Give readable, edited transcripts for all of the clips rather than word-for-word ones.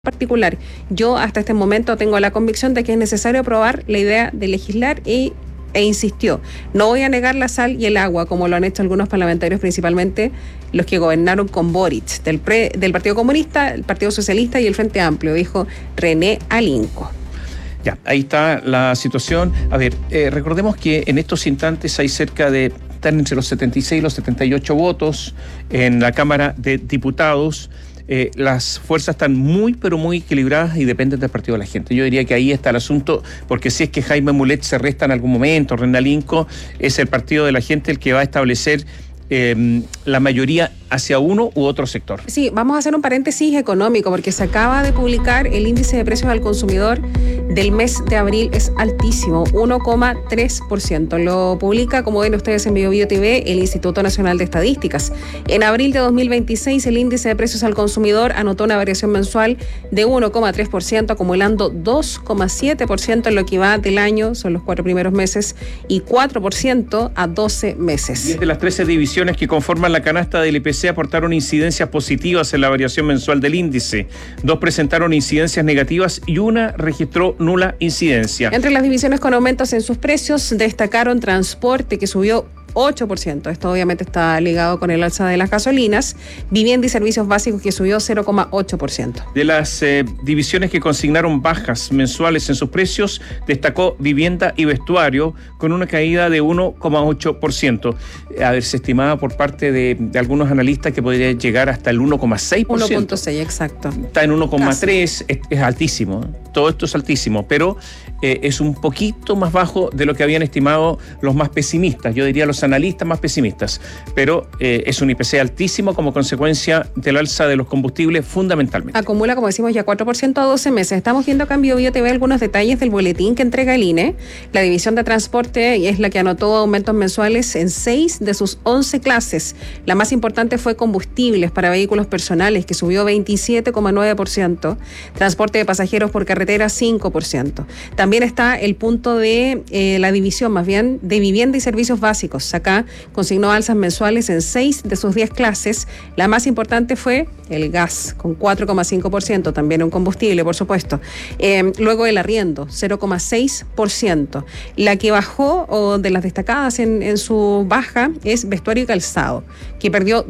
particular. Yo hasta este momento tengo la convicción de que es necesario aprobar la idea de legislar e insistió, no voy a negar la sal y el agua, como lo han hecho algunos parlamentarios, principalmente los que gobernaron con Boric, del Partido Comunista, el Partido Socialista y el Frente Amplio, dijo René Alinco. Ya, ahí está la situación. A ver, recordemos que en estos instantes hay están entre los 76 y los 78 votos en la Cámara de Diputados. Las fuerzas están muy, pero muy equilibradas y dependen del partido de la gente. Yo diría que ahí está el asunto, porque si es que Jaime Mulet se resta en algún momento, René Alinco, es el partido de la gente el que va a establecer la mayoría hacia uno u otro sector. Sí, vamos a hacer un paréntesis económico, porque se acaba de publicar el índice de precios al consumidor del mes de abril, es altísimo, 1,3%. Lo publica, como ven ustedes en BioBio TV, el Instituto Nacional de Estadísticas. En abril de 2026, el índice de precios al consumidor anotó una variación mensual de 1,3%, acumulando 2,7% en lo que va del año, son los 4 primeros meses, y 4% a 12 meses. 10 de las 13 divisiones que conforman la canasta del IPC aportaron incidencias positivas en la variación mensual del índice. 2 presentaron incidencias negativas y 1 registró nula incidencia. Entre las divisiones con aumentos en sus precios destacaron transporte, que subió 8%. Esto obviamente está ligado con el alza de las gasolinas. Vivienda y servicios básicos, que subió 0,8%. De las divisiones que consignaron bajas mensuales en sus precios, destacó vivienda y vestuario con una caída de 1,8%. A ver, se estimaba por parte de algunos analistas que podría llegar hasta el 1,6%. 1,6, exacto. Está en 1,3, es altísimo. Todo esto es altísimo, pero es un poquito más bajo de lo que habían estimado los más pesimistas. Yo diría los analistas más pesimistas, pero es un IPC altísimo como consecuencia del alza de los combustibles fundamentalmente. Acumula, como decimos, ya 4% a 12 meses. Estamos viendo acá en BioBio TV algunos detalles del boletín que entrega el INE. La división de transporte es la que anotó aumentos mensuales en 6 de sus 11 clases. La más importante fue combustibles para vehículos personales, que subió 27,9%. Transporte de pasajeros por carretera, 5%. También está el punto de la división, más bien, de vivienda y servicios básicos. Acá consignó alzas mensuales en 6 de sus 10 clases. La más importante fue el gas, con 4,5%, también un combustible, por supuesto. Luego el arriendo, 0,6%. La que bajó, o de las destacadas en su baja, es vestuario y calzado, que perdió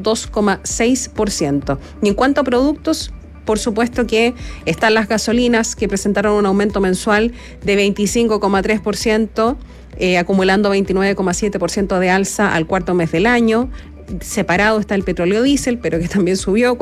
2,6%. Y en cuanto a productos, por supuesto que están las gasolinas, que presentaron un aumento mensual de 25,3%, acumulando 29,7% de alza al cuarto mes del año. Separado está el petróleo diésel, pero que también subió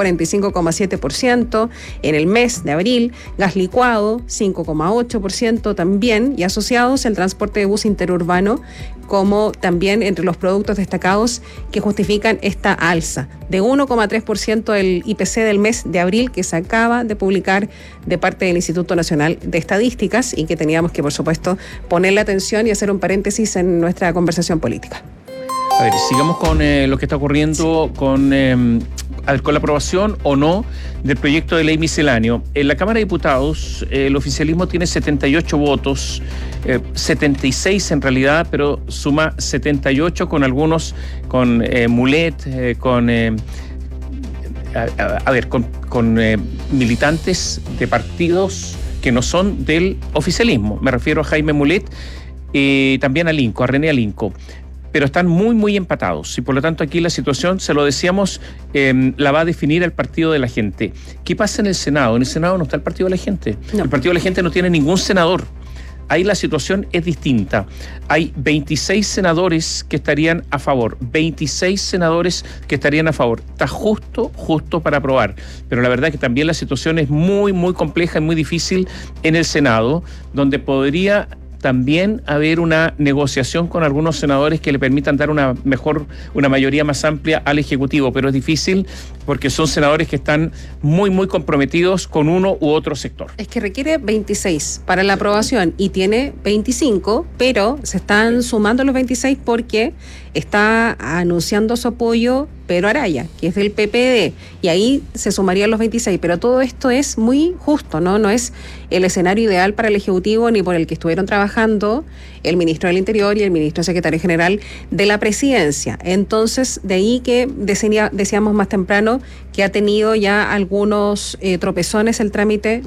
45,7% en el mes de abril. Gas licuado, 5,8% también. Y asociados el transporte de bus interurbano, como también entre los productos destacados que justifican esta alza de 1,3% del IPC del mes de abril, que se acaba de publicar de parte del Instituto Nacional de Estadísticas, y que teníamos que, por supuesto, ponerle atención y hacer un paréntesis en nuestra conversación política. A ver, sigamos con lo que está ocurriendo con la aprobación o no del proyecto de ley misceláneo. En la Cámara de Diputados, el oficialismo tiene 78 votos, 76 en realidad, pero suma 78 con algunos, con Mulet, con militantes de partidos que no son del oficialismo. Me refiero a Jaime Mulet y también a Alinco, a René Alinco. Pero están muy, muy empatados, y por lo tanto aquí la situación, se lo decíamos, la va a definir el partido de la gente. ¿Qué pasa en el Senado? En el Senado no está el partido de la gente. No. El partido de la gente no tiene ningún senador. Ahí la situación es distinta. Hay 26 senadores que estarían a favor. 26 senadores que estarían a favor. Está justo para aprobar. Pero la verdad es que también la situación es muy, muy compleja y muy difícil en el Senado, donde podría también haber una negociación con algunos senadores que le permitan dar una mayoría más amplia al Ejecutivo, pero es difícil porque son senadores que están muy, muy comprometidos con uno u otro sector. Es que requiere 26 para la aprobación y tiene 25, pero se están sumando los 26 porque está anunciando su apoyo Pedro Araya, que es del PPD, y ahí se sumarían los 26, pero todo esto es muy justo, ¿no? No es el escenario ideal para el Ejecutivo ni por el que estuvieron trabajando el ministro del Interior y el ministro secretario general de la Presidencia. Entonces, de ahí que decíamos más temprano que ha tenido ya algunos tropezones el trámite